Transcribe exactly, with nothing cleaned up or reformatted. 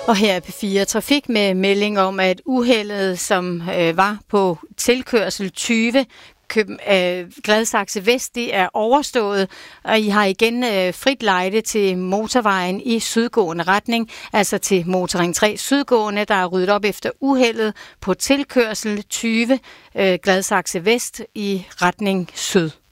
Og her er P fire Trafik med melding om, at uheldet, som øh, var på tilkørsel tyve, Køb, øh, Gladsaxe Vest, det er overstået, og I har igen øh, frit lejde til motorvejen i sydgående retning, altså til Motorring tre sydgående, der er ryddet op efter uheldet på tilkørsel tyve, øh, Gladsaxe Vest i retning syd.